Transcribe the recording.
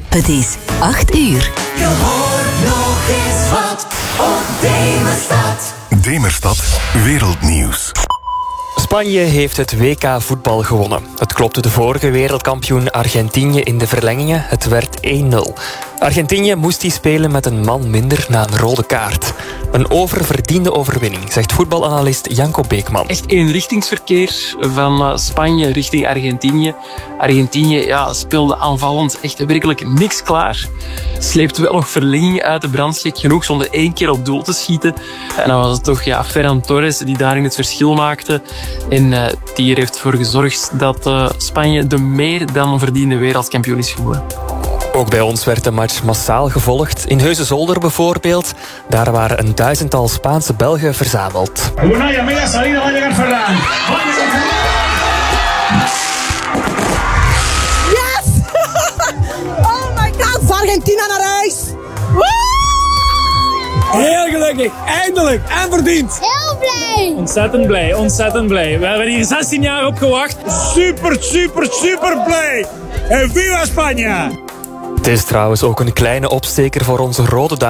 Het is 8 uur. Je hoort nog eens wat op Demerstad. Demerstad Wereldnieuws. Spanje heeft het WK voetbal gewonnen. Het klopte de vorige wereldkampioen Argentinië in de verlengingen. Het werd 1-0. Argentinië moest die spelen met een man minder na een rode kaart. Een oververdiende overwinning, zegt voetbalanalist Janko Beekman. Echt eenrichtingsverkeer van Spanje richting Argentinië. Argentinië speelde aanvallend echt werkelijk niks klaar. Sleepte wel nog verlenging uit de brand, gek genoeg, zonder 1 keer op doel te schieten. En dan was het toch Ferran Torres die daarin het verschil maakte. En die er heeft voor gezorgd dat Spanje de meer dan verdiende wereldkampioen is geworden. Ook bij ons werd de match massaal gevolgd. In Heusden-Zolder bijvoorbeeld. Daar waren een 1000-tal Spaanse Belgen verzameld. Una media salida va a llegar Ferran. Yes! Oh my god, Argentina naar huis! Heel gelukkig, eindelijk en verdiend. Heel blij. Ontzettend blij, ontzettend blij. We hebben hier 16 jaar op gewacht. Super blij. En viva Spanje! Het is trouwens ook een kleine opsteker voor onze rode